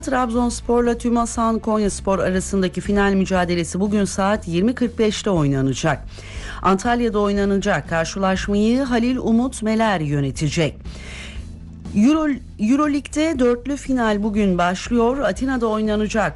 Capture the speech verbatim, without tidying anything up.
Trabzonspor'la TÜMASAN Konyaspor arasındaki final mücadelesi bugün saat yirmi kırk beşte oynanacak. Antalya'da oynanacak karşılaşmayı Halil Umut Meler yönetecek. Euro, Euroleague'de dörtlü final bugün başlıyor. Atina'da oynanacak